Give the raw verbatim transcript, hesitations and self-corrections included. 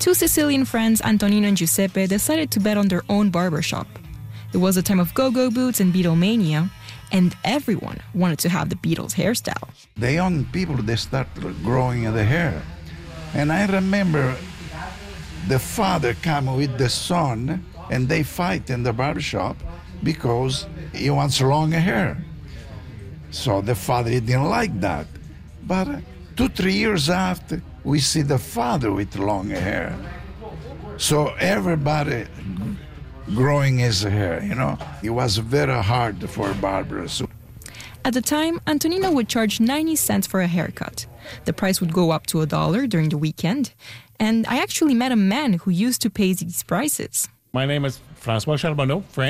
Two Sicilian friends, Antonino and Giuseppe, decided to bet on their own barbershop. It was a time of go-go boots and Beatlemania, and everyone wanted to have the Beatles hairstyle. The young people, they start growing the hair. And I remember the father come with the son, and they fight in the barbershop because he wants long hair. So the father didn't like that. But two, three years after, we see the father with long hair. So everybody growing his hair, you know. It was very hard for barbers. At the time, Antonino would charge ninety cents for a haircut. The price would go up to a dollar during the weekend. And I actually met a man who used to pay these prices. My name is Francois Charbonneau, Frank.